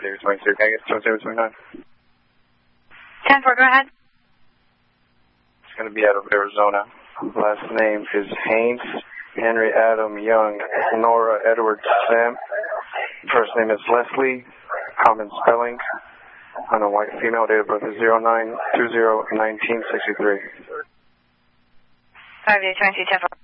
David 22. Can I get 2729? 10-4, go ahead. It's going to be out of Arizona. Last name is Haynes, Henry Adam Young, Nora Edward Sam. First name is Leslie, common spelling. On a white female, date of birth is 09/20/1963. 5 days, 22, 10-4.